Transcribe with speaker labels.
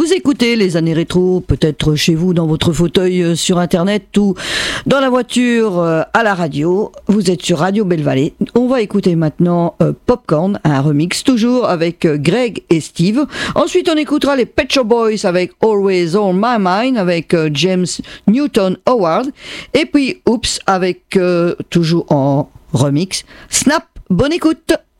Speaker 1: Vous écoutez les années rétro, peut-être chez vous, dans votre fauteuil sur Internet ou dans la voiture à la radio. Vous êtes sur Radio Belle-Vallée. On va écouter maintenant Popcorn, un remix toujours avec Greg et Steve. Ensuite, on écoutera les Pet Shop Boys avec Always on My Mind avec James Newton Howard. Et puis, Oops, avec toujours en remix, Snap. Bonne écoute!